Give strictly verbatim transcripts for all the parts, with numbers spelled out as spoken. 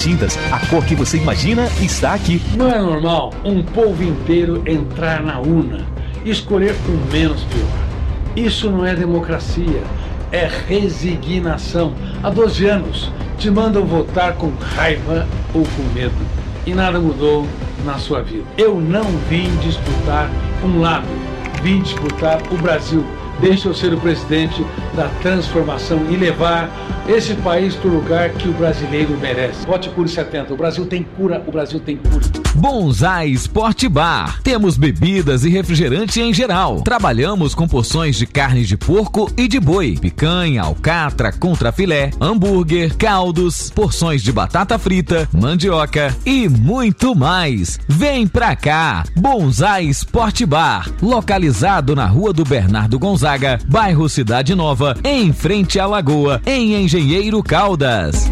Tintas, a cor que você imagina está aqui. Não é normal um povo inteiro entrar na urna e escolher o menos pior. Isso não é democracia, é resignação. Há doze anos te mandam votar com raiva ou com medo e nada mudou na sua vida. Eu não vim disputar um lado, vim disputar o Brasil. Deixa eu ser o presidente da transformação e levar esse país para o lugar que o brasileiro merece. Vote Cure setenta. O Brasil tem cura, o Brasil tem cura. Bonsai Sport Bar. Temos bebidas e refrigerante em geral. Trabalhamos com porções de carne de porco e de boi, picanha, alcatra, contrafilé, hambúrguer, caldos, porções de batata frita, mandioca e muito mais. Vem pra cá. Bonsai Sport Bar, localizado na Rua do Bernardo Gonzaga, bairro Cidade Nova, em frente à Lagoa, em Engenheiro Caldas.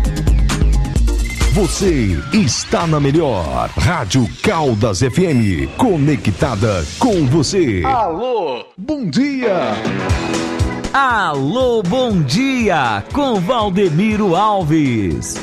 Você está na melhor Rádio Caldas F M, conectada com você. Alô, bom dia. Alô, bom dia, com Valdemiro Alves.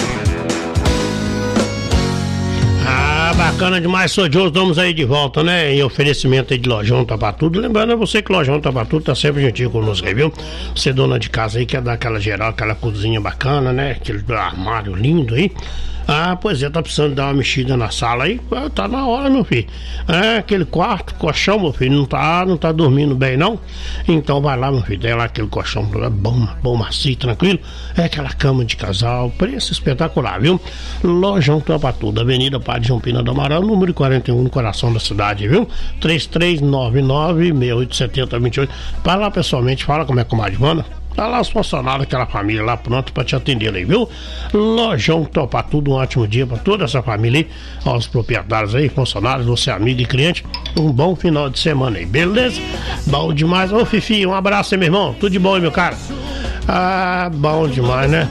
Ah, bacana demais, sou Joe, estamos aí de volta, né? Em oferecimento aí de Lojão Tá Pra Tudo. Lembrando a você que Lojão Tá Pra Tudo tá sempre gentil conosco aí, viu? Você dona de casa aí, quer dar aquela geral, aquela cozinha bacana, né? Aquele armário lindo aí. Ah, pois é, tá precisando dar uma mexida na sala aí, tá na hora, meu filho. É, aquele quarto, colchão, meu filho, não tá, não tá dormindo bem, não? Então vai lá, meu filho, tem lá aquele colchão bom, bom, macio, tranquilo. É aquela cama de casal, preço espetacular, viu? Lojão Tá Pra Tudo, Avenida Padre João Pina do Amaral, número quarenta e um, no coração da cidade, viu? três três nove nove, seis oito sete zero, dois oito. Vai lá pessoalmente, fala como é que o Comadre manda. Tá lá os funcionários daquela família lá pronto pra te atender aí, viu? Lojão Tá Pra Tudo, um ótimo dia pra toda essa família aí, aos proprietários aí, funcionários, você amigo e cliente, um bom final de semana aí, beleza? Bom demais. Ô Fifi, um abraço aí, meu irmão, tudo de bom aí, meu cara? Ah, bom demais, né?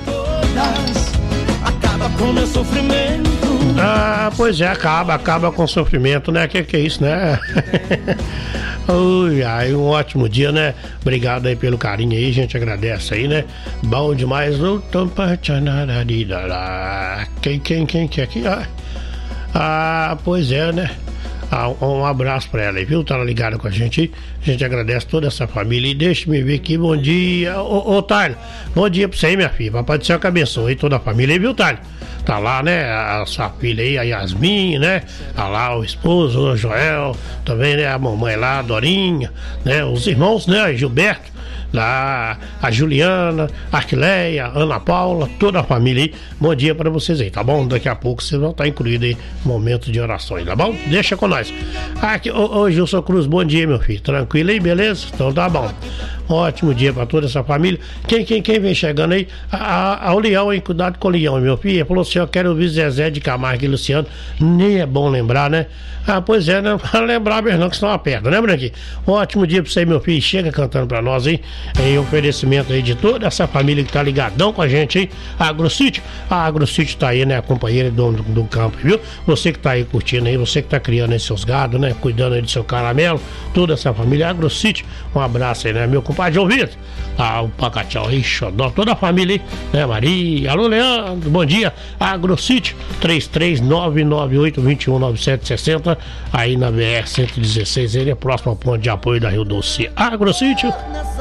Acaba com meu sofrimento. Ah, pois é, acaba, acaba com o sofrimento, né? Que que é isso, né? Ui, ai, um ótimo dia, né? Obrigado aí pelo carinho aí, a gente agradece aí, né? Bom demais. Quem, quem, quem que é aqui? Ah, ah, pois é, né? Ah, um abraço pra ela aí, viu? Tá ligada com a gente aí. A gente agradece toda essa família. E deixa-me ver aqui, bom dia. Ô, ô Tálio, bom dia pra você aí, minha filha. Papai do céu que abençoe toda a família aí, viu, Tálio? Tá lá, né, a sua filha aí, a Yasmin, né? Tá lá o esposo, o Joel, também, né, a mamãe lá, a Dorinha, né? Os irmãos, né, Gilberto, lá, a Juliana, a Arquileia, a Ana Paula, toda a família aí. Bom dia pra vocês aí, tá bom? Daqui a pouco vocês vão estar incluídos aí no momento de orações, tá bom? Deixa com nós. Aqui, ô, ô Gilson Cruz, bom dia, meu filho. Tranquilo aí, beleza? Então tá bom. Ótimo dia pra toda essa família. Quem, quem, quem vem chegando aí? A, a, a, o Leão, hein? Cuidado com o Leão, meu filho. Ele falou assim: eu quero ouvir Zezé de Camargo e Luciano. Nem é bom lembrar, né? Ah, pois é, não para lembrar mesmo, não, que senão aperta, né, Branquinho? Ótimo dia pra você, meu filho. Chega cantando pra nós aí, em oferecimento aí de toda essa família que tá ligadão com a gente aí. A AgroSítio, a AgroSítio tá aí, né? A companheira do, do, do campo, viu? Você que tá aí curtindo aí, você que tá criando aí seus gados, né? Cuidando aí do seu caramelo, toda essa família. A AgroSítio, um abraço aí, né, meu compadre João Vitor? Ah, o Pacachau aí, Xodó, toda a família aí, né, Maria? Alô, Leandro, bom dia. AgroSítio, três três nove nove oito dois um nove sete seis zero, aí na B R cento e dezesseis, ele é próximo ao ponto de apoio da Rio Doce. AgroSítio.